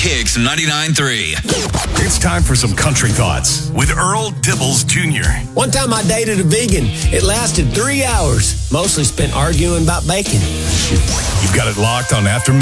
Kicks 99.3. It's time for some country thoughts with Earl Dibbles Jr. One time I dated a vegan. It lasted 3 hours. Mostly spent arguing about bacon. You've got it locked on After